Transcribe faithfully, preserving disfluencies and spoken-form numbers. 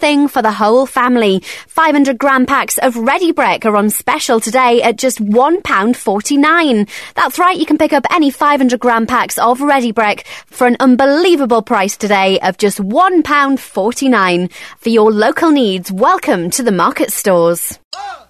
thing for the whole family. five hundred gram packs of Ready Brek are on special today at just one pound forty-nine. That's right, you can pick up any five hundred gram packs of Ready Brek for an unbelievable price today of just one pound forty-nine. For your local needs, welcome to the Market Stores. Oh!